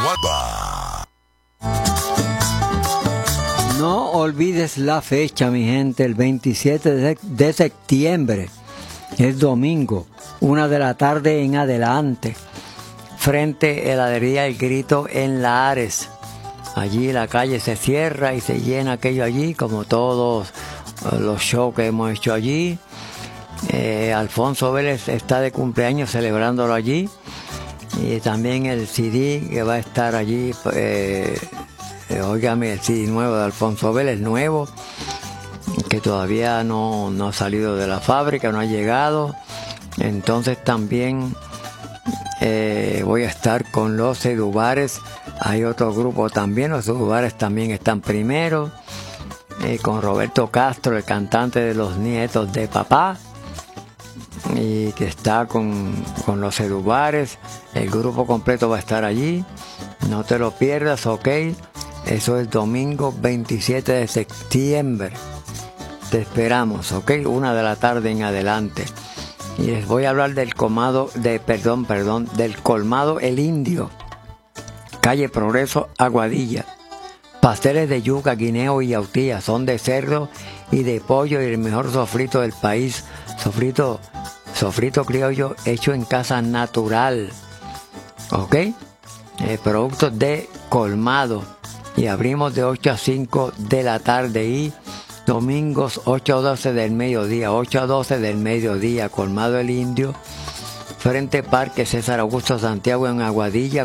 No olvides la fecha, mi gente, el 27 de septiembre, es domingo, 1 de la tarde en adelante, frente a heladería El Grito en Lares. Allí la calle se cierra y se llena aquello allí, como todos los shows que hemos hecho allí. Alfonso Vélez está de cumpleaños celebrándolo allí. Y también el CD que va a estar allí, óigame, el CD nuevo de Alfonso Vélez, nuevo, que todavía no ha salido de la fábrica, no ha llegado. Entonces también voy a estar con los Edubares. Hay otro grupo también, los Edubares también están primero, con Roberto Castro, el cantante de Los Nietos de Papá, y que está con los Edubares. El grupo completo va a estar allí, no te lo pierdas, ok. Eso es domingo 27 de septiembre. Te esperamos, ok, 1 de la tarde en adelante. Y les voy a hablar del del colmado El Indio, calle Progreso, Aguadilla. Pasteles de yuca, guineo y yautía, son de cerdo y de pollo y el mejor sofrito del país. Sofrito criollo hecho en casa natural. ¿Ok? Productos de colmado. Y abrimos de 8 a 5 de la tarde y domingos 8 a 12 del mediodía. 8 a 12 del mediodía. Colmado El Indio. Frente Parque César Augusto Santiago en Aguadilla,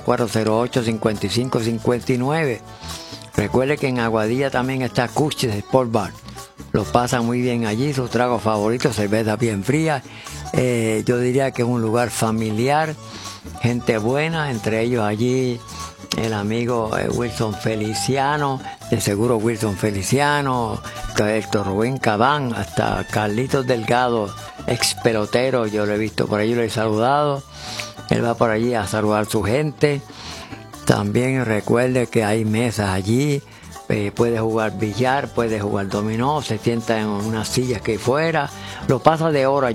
408-5559. Recuerde que en Aguadilla también está Cuchis Sport Bar. Lo pasan muy bien allí, sus tragos favoritos, cerveza bien fría. Yo diría que es un lugar familiar, gente buena, entre ellos allí el amigo Wilson Feliciano, de seguro Wilson Feliciano, Héctor Rubén Cabán, hasta Carlitos Delgado, ex pelotero, yo lo he visto por allí, lo he saludado. Él va por allí a saludar a su gente. También recuerde que hay mesas allí, puede jugar billar, puede jugar dominó, se sienta en unas sillas que hay fuera, lo pasa de hora.